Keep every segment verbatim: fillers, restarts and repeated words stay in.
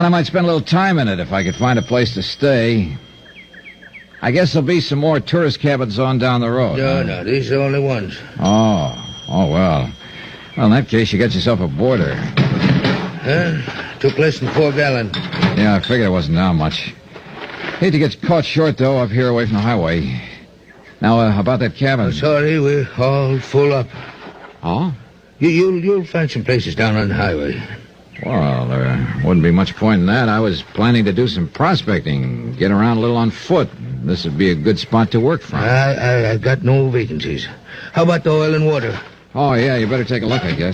I might spend a little time in it if I could find a place to stay. I guess there'll be some more tourist cabins on down the road. No, huh? no, these are the only ones. Oh, oh, well. Well, in that case, you got yourself a boarder. Huh? Took less than four gallon. Yeah, I figured it wasn't down much. Hate to get caught short, though, up here away from the highway. Now, uh, about that cabin. Oh, sorry, we're all full up. Oh? You, you'll, you'll find some places down on the highway. Well, there wouldn't be much point in that. I was planning to do some prospecting, get around a little on foot. This would be a good spot to work from. I, I, I got no vacancies. How about the oil and water? Oh, yeah, you better take a look, I guess.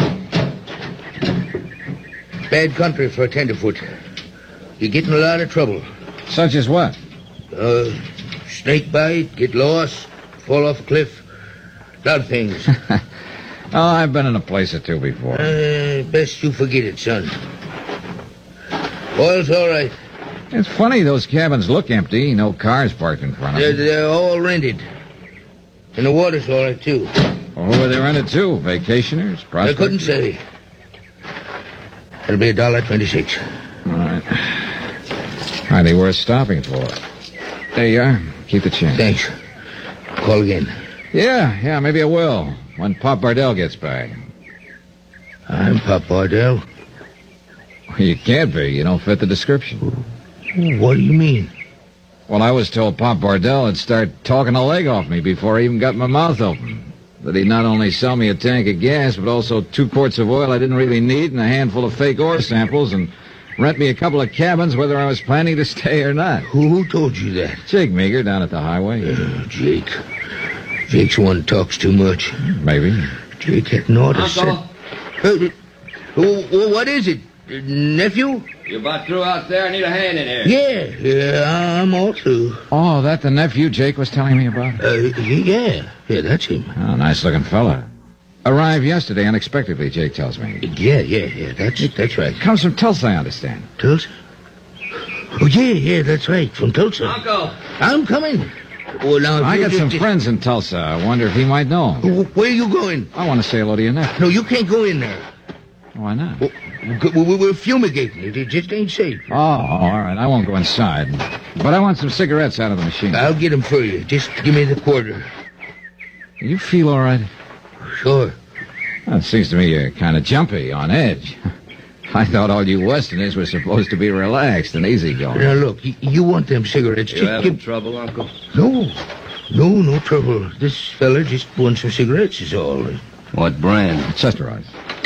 Bad country for a tenderfoot. You get in a lot of trouble. Such as what? Uh, snake bite, get lost, fall off a cliff. A lot of things. Oh, I've been in a place or two before. Uh, best you forget it, son. Oil's all right. It's funny, those cabins look empty. No cars parked in front of They're, them. they're all rented. And the water's all right, too. Well, who are they rented to? Vacationers? I Prospectors? couldn't say. It'll be a dollar twenty-six. All right. Hardly worth stopping for. There you are. Keep the change. Thanks. Call again. Yeah, yeah, maybe I will. When Pop Bardell gets back. I'm Pop Bardell. You can't be. You don't fit the description. What do you mean? Well, I was told Pop Bardell would start talking a leg off me before I even got my mouth open. That he'd not only sell me a tank of gas, but also two quarts of oil I didn't really need and a handful of fake ore samples and rent me a couple of cabins whether I was planning to stay or not. Who told you that? Jake Meager down at the highway. Uh, Jake. Jake's one who talks too much. Maybe. Jake had an order set. Uncle? Uh, uh, what is it? Uh, nephew? You about through out there? I need a hand in here. Yeah, yeah, I'm all through. Oh, that the nephew Jake was telling me about? Uh, yeah, yeah, that's him. Oh, nice-looking fella. Arrived yesterday unexpectedly, Jake tells me. Yeah, yeah, yeah, that's that's right. Comes from Tulsa, I understand. Tulsa? Oh, yeah, yeah, that's right, from Tulsa. Uncle! I'm coming. Well, now, if I you got just- some friends in Tulsa. I wonder if he might know him. Where are you going? I want to say hello to your nephew. No, you can't go in there. Why not? Well, we- We're fumigating it. It just ain't safe. Oh, all right. I won't go inside. But I want some cigarettes out of the machine. I'll get them for you. Just give me the quarter. You feel all right? Sure. Well, it seems to me you're kind of jumpy, on edge. I thought all you Westerners were supposed to be relaxed and easygoing. Now, look, you, you want them cigarettes. You Just having give- trouble, Uncle? No. No, no trouble. This fella just wants some cigarettes is all. What brand? Accessorize.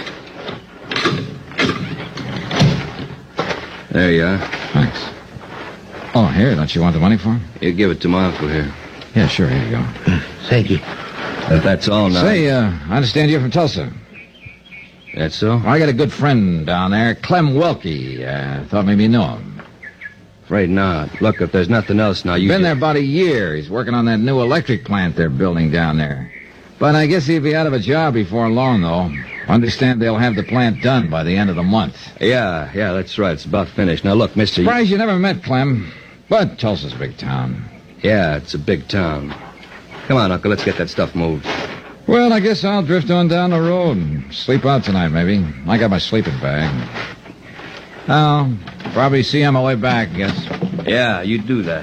There you are. Thanks. Oh, here, don't you want the money for him? You give it to my uncle here. Yeah, sure, here you go. Thank you. If that's all now. Say, uh, I understand you're from Tulsa. That's so? Well, I got a good friend down there, Clem Welke. Uh, thought maybe you know him. Afraid not. Look, if there's nothing else now, you... Been just- there about a year. He's working on that new electric plant they're building down there. But I guess he'll be out of a job before long, though. Understand they'll have the plant done by the end of the month. Yeah, yeah, that's right. It's about finished. Now, look, mister... you- Surprised you never met Clem. But Tulsa's a big town. Yeah, it's a big town. Come on, Uncle, let's get that stuff moved. Well, I guess I'll drift on down the road and sleep out tonight, maybe. I got my sleeping bag. I'll probably see you on my way back, I guess. Yeah, you do that.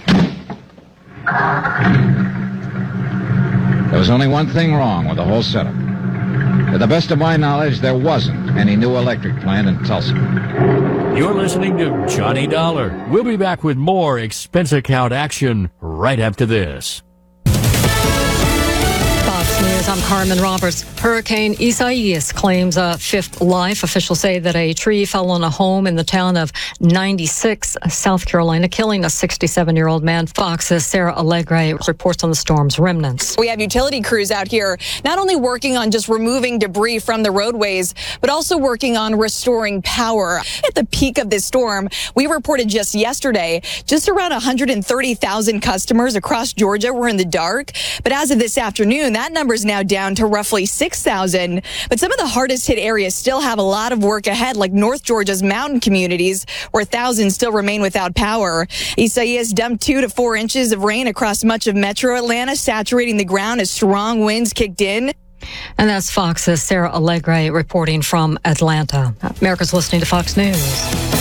There was only one thing wrong with the whole setup. To the best of my knowledge, there wasn't any new electric plant in Tulsa. You're listening to Johnny Dollar. We'll be back with more expense account action right after this. Fox News, I'm Carmen Roberts. Hurricane Isaias claims a fifth life. Officials say that a tree fell on a home in the town of ninety-six, South Carolina, killing a sixty-seven-year-old man. Fox's Sarah Allegre reports on the storm's remnants. We have utility crews out here not only working on just removing debris from the roadways, but also working on restoring power. At the peak of this storm, we reported just yesterday, just around one hundred thirty thousand customers across Georgia were in the dark. But as of this afternoon, that number is now down to roughly six thousand. But some of the hardest hit areas still have a lot of work ahead, like North Georgia's mountain communities, where thousands still remain without power. Isaias dumped two to four inches of rain across much of metro Atlanta, saturating the ground as strong winds kicked in. And that's Fox's Sarah Allegre reporting from Atlanta. America's listening to Fox News.